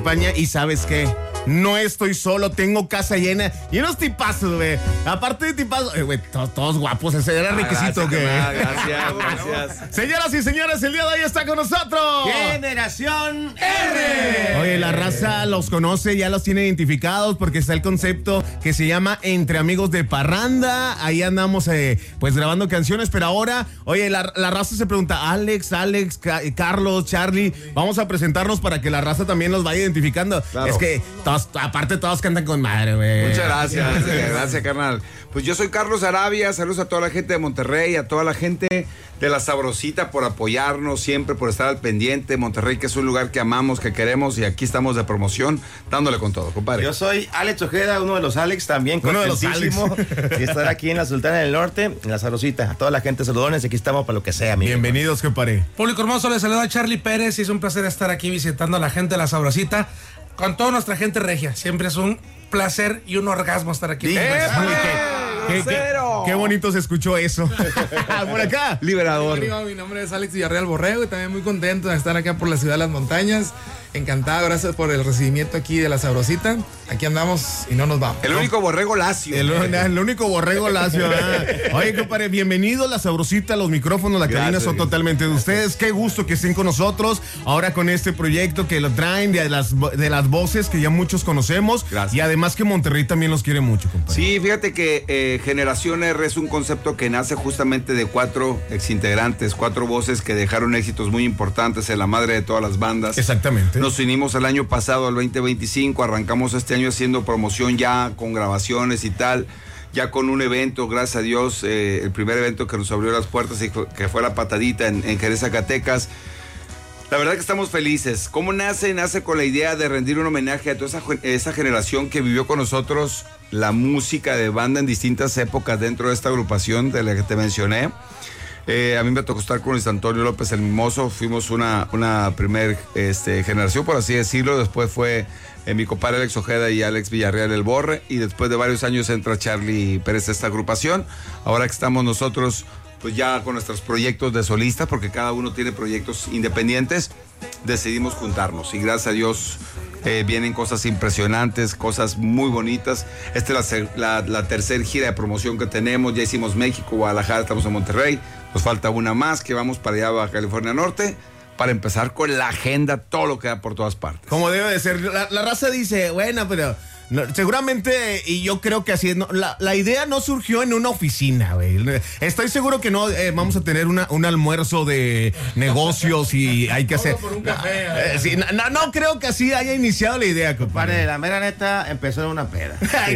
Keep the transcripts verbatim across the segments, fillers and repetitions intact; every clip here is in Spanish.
España, y ¿sabes qué? No estoy solo, tengo casa llena y unos tipazos, güey. Aparte de tipazos, eh, güey, todos, todos guapos, ese era ah, requisito, güey. Gracias, gracias, gracias. Señoras y señores, el día de hoy está con nosotros Generación R. Oye, la raza los conoce, ya los tiene identificados porque está el concepto que se llama Entre Amigos de Parranda. Ahí andamos, eh, pues, grabando canciones, pero ahora, oye, la, la raza se pregunta, Alex, Alex, Ca- Carlos, Charlie, vamos a presentarnos para que la raza también los vaya identificando. Claro. Es que todos, aparte todos cantan con madre, güey. Muchas gracias, gracias, gracias, carnal. Pues yo soy Carlos Arabia, saludos a toda la gente de Monterrey, a toda la gente de La Sabrosita por apoyarnos siempre, por estar al pendiente. Monterrey, que es un lugar que amamos, que queremos, y aquí estamos de promoción, dándole con todo, compadre. Yo soy Alex Ojeda, uno de los Alex también, uno de los Alex. Y estar aquí en la Sultana del Norte, en La Sabrosita. A toda la gente, saludones, aquí estamos para lo que sea, amigo. Bienvenidos, compadre. Público hermoso, les saluda a Charlie Pérez y es un placer estar aquí visitando a la gente de La Sabrosita con toda nuestra gente regia. Siempre es un placer y un orgasmo estar aquí. ¡Eh! Qué, qué, qué bonito se escuchó eso. Por acá, liberador. Mi nombre es Alex Villarreal Borrego y también muy contento de estar acá por la ciudad de las montañas. Encantado, gracias por el recibimiento aquí de La Sabrosita. Aquí andamos y no nos vamos. El único borrego lacio. El, el único borrego lacio. ¿eh? Oye, compadre, bienvenido a La Sabrosita. Los micrófonos, la cabina son totalmente de ustedes. Qué gusto que estén con nosotros. Ahora con este proyecto que lo traen de las, de las voces que ya muchos conocemos. Gracias. Y además que Monterrey también los quiere mucho, compadre. Sí, fíjate que eh, Generación R es un concepto que nace justamente de cuatro exintegrantes, cuatro voces que dejaron éxitos muy importantes en la madre de todas las bandas. Exactamente. Nos unimos el año pasado, al veinte veinticinco, arrancamos este año haciendo promoción ya con grabaciones y tal, ya con un evento, gracias a Dios, eh, el primer evento que nos abrió las puertas y que fue La Patadita en, en Jerez, Zacatecas. La verdad que estamos felices. ¿Cómo nace? Nace con la idea de rendir un homenaje a toda esa, esa generación que vivió con nosotros la música de banda en distintas épocas dentro de esta agrupación de la que te mencioné. Eh, a mí me tocó estar con Luis Antonio López el Mimoso, fuimos una, una primer este, generación, por así decirlo. Después fue eh, mi compadre Alex Ojeda y Alex Villarreal el Borre, y después de varios años entra Charlie Pérez a esta agrupación. Ahora que estamos nosotros pues ya con nuestros proyectos de solistas, porque cada uno tiene proyectos independientes, decidimos juntarnos y gracias a Dios eh, vienen cosas impresionantes, cosas muy bonitas. Esta es la, la, la tercera gira de promoción que tenemos. Ya hicimos México, Guadalajara, estamos en Monterrey, nos falta una más que vamos para allá a Baja California Norte, para empezar con la agenda, todo lo que da por todas partes. Como debe de ser. La, la raza dice, bueno, pero no, seguramente, y yo creo que así es, no, la, la idea no surgió en una oficina, güey. Estoy seguro que no eh, vamos a tener una, un almuerzo de negocios y hay que hacer... Por un café, eh, sí, no, no, no creo que así haya iniciado la idea, compadre. Compadre, la mera neta empezó en una peda. Ay,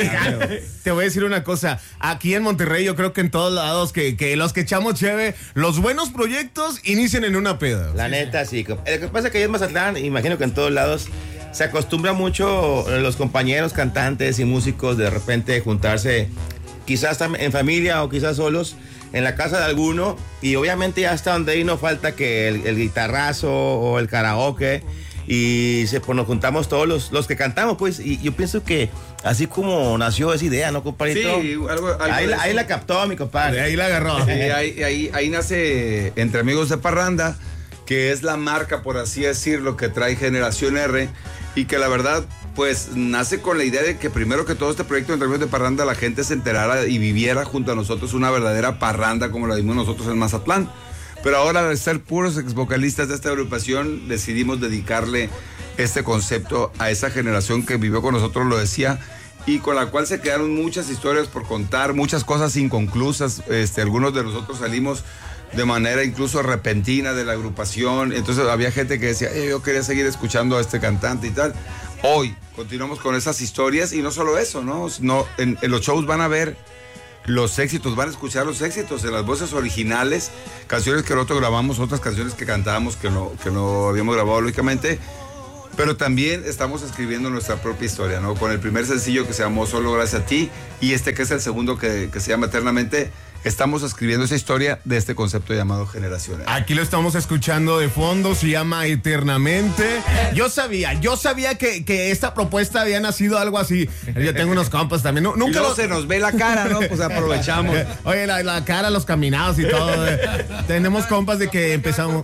te voy a decir una cosa. Aquí en Monterrey, yo creo que en todos lados, que, que los que echamos cheve, los buenos proyectos inician en una peda. La neta, sí. Lo que pasa es que allá en Mazatlán, imagino que en todos lados se acostumbra mucho los compañeros cantantes y músicos de repente juntarse, quizás en familia o quizás solos, en la casa de alguno, y obviamente ya hasta donde ahí no falta que el, el guitarrazo o el karaoke, y se, pues nos juntamos todos los, los que cantamos, pues, y yo pienso que así como nació esa idea, ¿no, compadrito? Sí, algo, algo ahí, ahí la captó mi compadre. Ahí la agarró. Sí, ahí, ahí, ahí nace Entre Amigos de Parranda, que es la marca, por así decirlo, que trae Generación R, y que la verdad, pues, nace con la idea de que primero que todo este proyecto de Entre Amigos de Parranda, la gente se enterara y viviera junto a nosotros una verdadera parranda como la vimos nosotros en Mazatlán. Pero ahora, al ser puros ex vocalistas de esta agrupación, decidimos dedicarle este concepto a esa generación que vivió con nosotros, lo decía, y con la cual se quedaron muchas historias por contar, muchas cosas inconclusas. Este, algunos de nosotros salimos de manera incluso repentina de la agrupación, entonces había gente que decía, eh, yo quería seguir escuchando a este cantante y tal. Hoy continuamos con esas historias, y no solo eso, ¿no? no en, en los shows van a ver los éxitos, van a escuchar los éxitos en las voces originales, canciones que nosotros grabamos, otras canciones que cantábamos que no, que no habíamos grabado lógicamente, pero también estamos escribiendo nuestra propia historia, ¿no? Con el primer sencillo que se llamó Solo Gracias a Ti, y este que es el segundo que, que se llama Eternamente, estamos escribiendo esa historia de este concepto llamado Generaciones. Aquí lo estamos escuchando de fondo, se llama Eternamente. Yo sabía, yo sabía que, que esta propuesta había nacido algo así. Yo tengo unos compas también. No, nunca y luego lo... se nos ve la cara, ¿no? Pues aprovechamos. Oye, la, la cara, los caminados y todo. eh. Tenemos compas de que empezamos.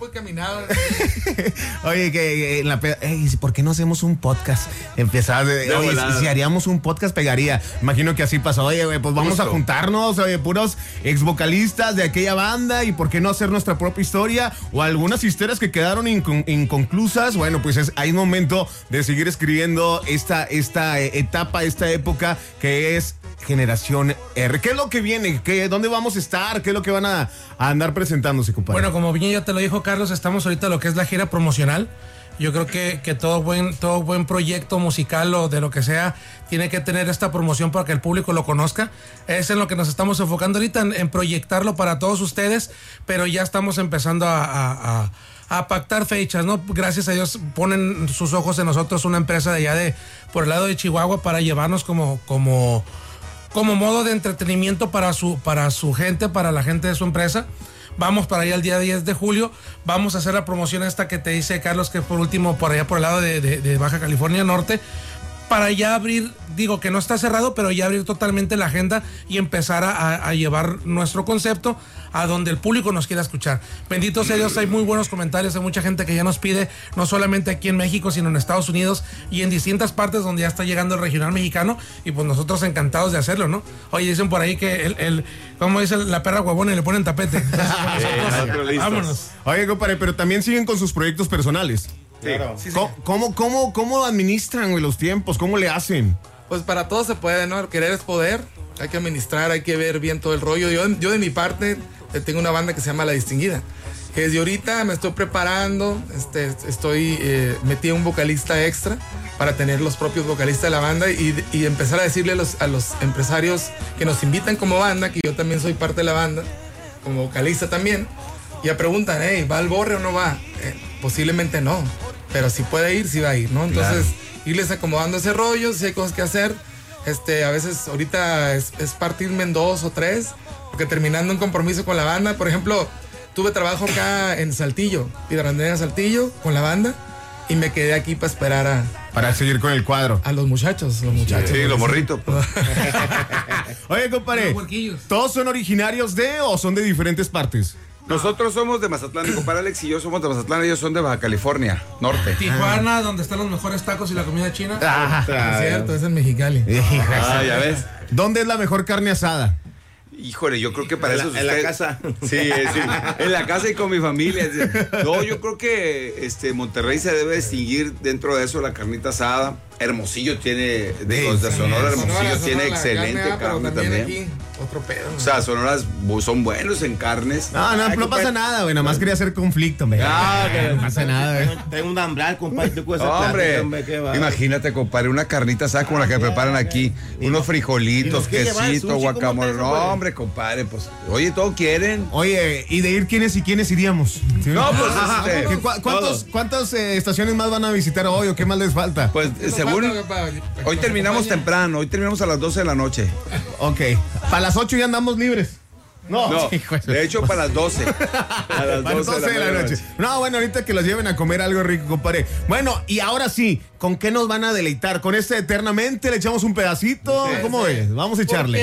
Oye, que en la pe... Ey, ¿por qué no hacemos un podcast? Empezaba de... De Oye, volada. si, si haríamos un podcast pegaría. Imagino que así pasó. Oye, güey, pues vamos Justo. a juntarnos, oye, puros ex vocalistas de aquella banda, y por qué no hacer nuestra propia historia o algunas historias que quedaron incon- inconclusas. Bueno, pues es, hay momento de seguir escribiendo esta, esta eh, etapa, esta época que es Generación R. ¿Qué es lo que viene? ¿Qué, ¿Dónde vamos a estar? ¿Qué es lo que van a, a andar presentándose, compadre? Bueno, como bien ya te lo dijo Carlos, estamos ahorita en lo que es la gira promocional. Yo creo que, que todo buen, todo buen proyecto musical o de lo que sea tiene que tener esta promoción para que el público lo conozca. Es en lo que nos estamos enfocando ahorita, en, en proyectarlo para todos ustedes, pero ya estamos empezando a, a, a, a pactar fechas, ¿no? Gracias a Dios ponen sus ojos en nosotros, una empresa de allá de por el lado de Chihuahua, para llevarnos como, como, como modo de entretenimiento para su, para su gente, para la gente de su empresa. Vamos para allá el día diez de julio. Vamos a hacer la promoción esta que te dice Carlos, que por último por allá por el lado de, de, de Baja California Norte, para ya abrir, digo que no está cerrado, pero ya abrir totalmente la agenda y empezar a, a, a llevar nuestro concepto a donde el público nos quiera escuchar. Bendito sea Dios, hay muy buenos comentarios, hay mucha gente que ya nos pide, no solamente aquí en México, sino en Estados Unidos y en distintas partes donde ya está llegando el regional mexicano, y pues nosotros encantados de hacerlo, ¿no? Oye, dicen por ahí que el, el ¿cómo dice la perra huevona? Y le ponen tapete. Entonces, nosotros, nosotros listos. vámonos. Oye, compadre, pero también siguen con sus proyectos personales. Claro. Sí, sí. ¿Cómo, cómo, cómo, cómo administran, güey, los tiempos? ¿Cómo le hacen? Pues para todo se puede, ¿no? Querer es poder, hay que administrar, hay que ver bien todo el rollo. Yo, yo de mi parte eh, tengo una banda que se llama La Distinguida. Que desde ahorita me estoy preparando, este, estoy eh, metí un vocalista extra para tener los propios vocalistas de la banda y, y empezar a decirle a los, a los empresarios que nos invitan como banda, que yo también soy parte de la banda, como vocalista también. Ya preguntan, hey, ¿va al Borre o no va? Eh, posiblemente no, pero si puede ir, sí va a ir, ¿no? Entonces, claro, irles acomodando ese rollo, si hay cosas que hacer. Este, a veces ahorita es, es partirme en dos o tres, porque terminando un compromiso con la banda, por ejemplo, tuve trabajo acá en Saltillo, Piedranera Saltillo, con la banda, y me quedé aquí para esperar a, Para seguir con el cuadro. a los muchachos, los muchachos. Sí, los morritos. Pues. Oye, compadre, Los huerquillos. ¿todos son originarios de o son de diferentes partes? Nosotros somos de Mazatlán, mi compadre Alex y yo somos de Mazatlán, ellos son de Baja California Norte. Tijuana, donde están los mejores tacos y la comida china. Ah, Es cierto, es en Mexicali. Ah, ya ves. ¿Dónde es la mejor carne asada? Híjole, yo creo que para En eso la- en la usted- casa. Sí, eh, sí, en la casa y con mi familia. No, yo creo que este Monterrey se debe distinguir dentro de eso la carnita asada. Hermosillo tiene, de los de Sonora, Hermosillo Sonora, tiene Sonora, la excelente carne, ah, pero carne también. también. Aquí, otro pedo. O sea, Sonoras bu- son buenos en carnes. No, no, Ay, no compadre. pasa nada, güey. Nada más quería hacer conflicto, me. Ah, no pasa nada, güey. Tengo un ambral, compadre. tú con esa Hombre, plática, hombre, qué va. imagínate, compadre, una carnita asada como la que preparan aquí, unos y frijolitos, nos quiere llevar quesito, sushi, ¿cómo guacamole. está No, eso, güey? hombre, compadre, pues, oye, todo quieren. Oye, ¿y de ir quiénes y quiénes iríamos? ¿Sí? No, pues, Ah, este, ¿qué- cua- ¿Cuántos, todos. ¿Cuántas eh, estaciones más van a visitar hoy o qué más les falta? Pues, según, hoy terminamos temprano, hoy terminamos a las doce de la noche. Ok, para las ocho ya andamos libres. No, No, hijo de- de hecho, para las doce. A las Para las doce doce de la noche. No, bueno, ahorita que los lleven a comer algo rico, compadre. Bueno, y ahora sí, ¿con qué nos van a deleitar? ¿Con este Eternamente? ¿Le echamos un pedacito? ¿Cómo ves? Vamos a echarle.